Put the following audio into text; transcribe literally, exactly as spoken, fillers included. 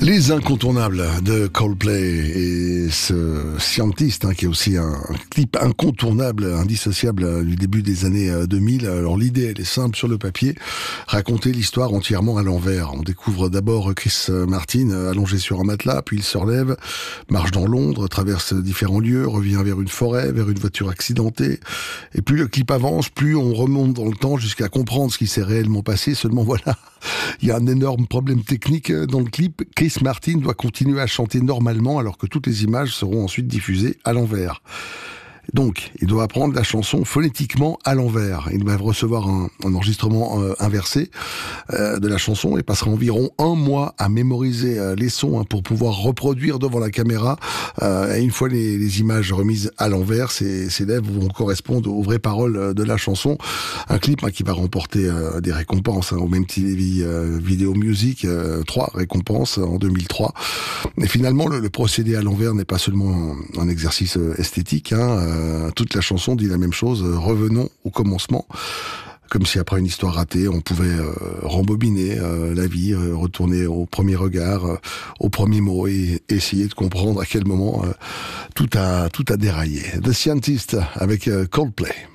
Les incontournables de Coldplay et ce Scientist, hein, qui est aussi un, un clip incontournable, indissociable du début des années deux mille. Alors l'idée, elle est simple sur le papier, raconter l'histoire entièrement à l'envers. On découvre d'abord Chris Martin allongé sur un matelas, puis il se relève, marche dans Londres, traverse différents lieux, revient vers une forêt, vers une voiture accidentée. Et plus le clip avance, plus on remonte dans le temps jusqu'à comprendre ce qui s'est réellement passé. Seulement voilà, il y a un énorme problème technique dans le clip. Chris Martin doit continuer à chanter normalement alors que toutes les images seront ensuite diffusées à l'envers. Donc, il doit apprendre la chanson phonétiquement à l'envers. Il va recevoir un, un enregistrement euh, inversé euh, de la chanson et passera environ un mois à mémoriser euh, les sons hein, pour pouvoir reproduire devant la caméra. Euh, et une fois les, les images remises à l'envers, ces, ces lèvres vont correspondre aux vraies paroles de la chanson. Un clip hein, qui va remporter euh, des récompenses hein, au même T V euh, Video Music, euh, trois récompenses en deux mille trois. Et finalement, le, le procédé à l'envers n'est pas seulement un, un exercice euh, esthétique. Hein, euh, toute la chanson dit la même chose. Euh, revenons au commencement. Comme si après une histoire ratée, on pouvait euh, rembobiner euh, la vie, euh, retourner au premier regard, euh, au premier mot et, et essayer de comprendre à quel moment euh, tout a tout a déraillé. The Scientist avec euh, Coldplay.